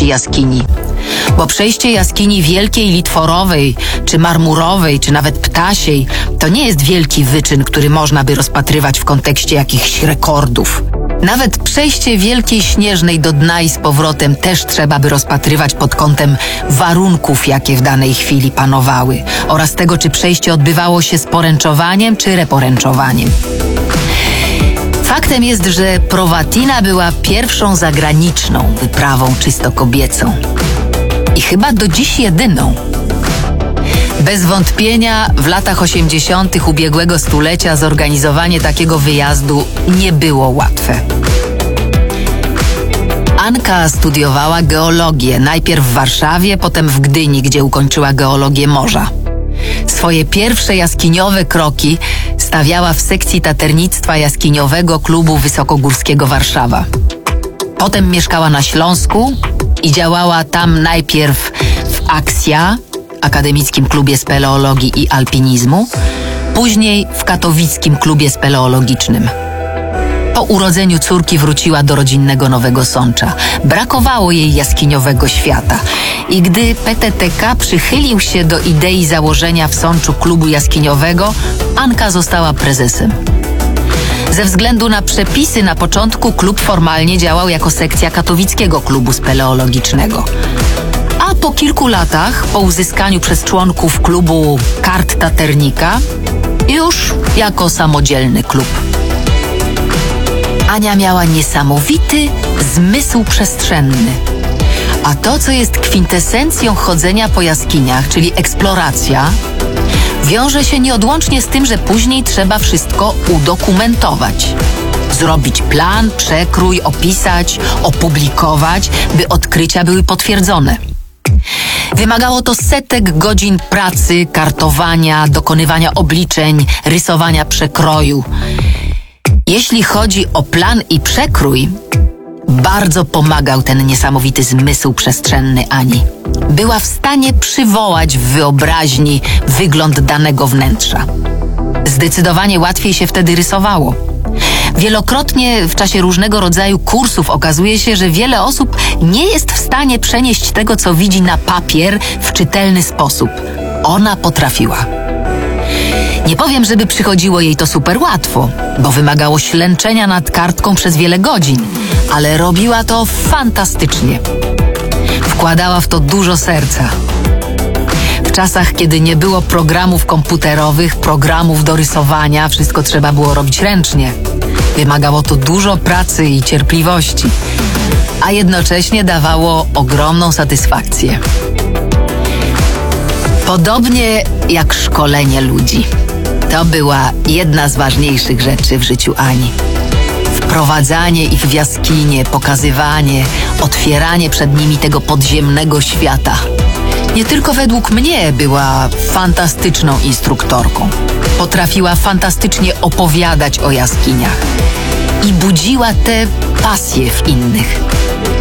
części jaskini. Bo przejście jaskini wielkiej, litworowej, czy marmurowej, czy nawet ptasiej, to nie jest wielki wyczyn, który można by rozpatrywać w kontekście jakichś rekordów. Nawet przejście wielkiej śnieżnej do dna i z powrotem też trzeba by rozpatrywać pod kątem warunków, jakie w danej chwili panowały, oraz tego, czy przejście odbywało się z poręczowaniem, czy reporęczowaniem. Faktem jest, że Prowatina była pierwszą zagraniczną wyprawą czysto kobiecą. I chyba do dziś jedyną. Bez wątpienia w latach 80. ubiegłego stulecia zorganizowanie takiego wyjazdu nie było łatwe. Anka studiowała geologię, najpierw w Warszawie, potem w Gdyni, gdzie ukończyła geologię morza. Swoje pierwsze jaskiniowe kroki stawiała w sekcji taternictwa jaskiniowego klubu wysokogórskiego Warszawa. Potem mieszkała na Śląsku i działała tam najpierw w AKSIA, Akademickim Klubie Speleologii i Alpinizmu, później w Katowickim Klubie Speleologicznym. Po urodzeniu córki wróciła do rodzinnego Nowego Sącza. Brakowało jej jaskiniowego świata i gdy PTTK przychylił się do idei założenia w Sączu klubu jaskiniowego, Anka została prezesem. Ze względu na przepisy na początku klub formalnie działał jako sekcja Katowickiego Klubu Speleologicznego. A po kilku latach, po uzyskaniu przez członków klubu kart taternika, już jako samodzielny klub. Ania miała niesamowity zmysł przestrzenny. A to, co jest kwintesencją chodzenia po jaskiniach, czyli eksploracja, wiąże się nieodłącznie z tym, że później trzeba wszystko udokumentować. Zrobić plan, przekrój, opisać, opublikować, by odkrycia były potwierdzone. Wymagało to setek godzin pracy, kartowania, dokonywania obliczeń, rysowania przekroju. Jeśli chodzi o plan i przekrój, bardzo pomagał ten niesamowity zmysł przestrzenny Ani. Była w stanie przywołać w wyobraźni wygląd danego wnętrza. Zdecydowanie łatwiej się wtedy rysowało. Wielokrotnie w czasie różnego rodzaju kursów okazuje się, że wiele osób nie jest w stanie przenieść tego, co widzi na papier w czytelny sposób. Ona potrafiła. Nie powiem, żeby przychodziło jej to super łatwo, bo wymagało ślęczenia nad kartką przez wiele godzin, ale robiła to fantastycznie. Wkładała w to dużo serca. W czasach, kiedy nie było programów komputerowych, programów do rysowania, wszystko trzeba było robić ręcznie. Wymagało to dużo pracy i cierpliwości, a jednocześnie dawało ogromną satysfakcję. Podobnie jak szkolenie ludzi. To była jedna z ważniejszych rzeczy w życiu Ani. Wprowadzanie ich w jaskinie, pokazywanie, otwieranie przed nimi tego podziemnego świata. Nie tylko według mnie była fantastyczną instruktorką. Potrafiła fantastycznie opowiadać o jaskiniach i budziła tę pasję w innych.